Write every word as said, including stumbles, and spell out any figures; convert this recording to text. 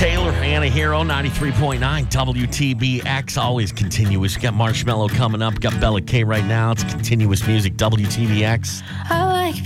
Taylor, Anna Hero, ninety-three point nine W T B X, always continuous. Got Marshmello coming up, got Bella K right now. It's continuous music, W T B X. I